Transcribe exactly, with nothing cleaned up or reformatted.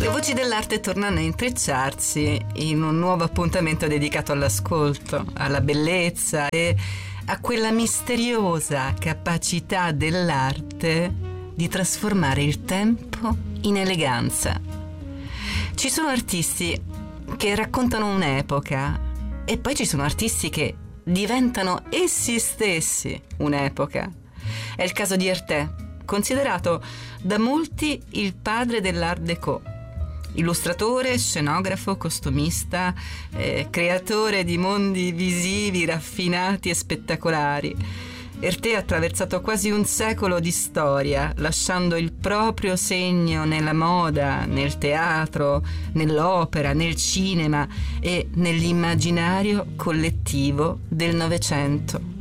Le voci dell'arte tornano a intrecciarsi in un nuovo appuntamento dedicato all'ascolto, alla bellezza e a quella misteriosa capacità dell'arte di trasformare il tempo in eleganza. Ci sono artisti che raccontano un'epoca e poi ci sono artisti che diventano essi stessi un'epoca. È il caso di Herté, considerato da molti il padre dell'Art Déco. Illustratore, scenografo, costumista, eh, creatore di mondi visivi raffinati e spettacolari. Herté ha attraversato quasi un secolo di storia, lasciando il proprio segno nella moda, nel teatro, nell'opera, nel cinema e nell'immaginario collettivo del Novecento.